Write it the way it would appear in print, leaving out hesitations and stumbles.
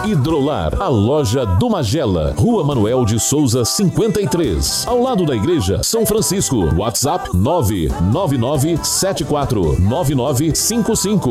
Hidrolar, a loja do Magela, Rua Manuel de Souza 53, ao lado da Igreja São Francisco. WhatsApp 999749955.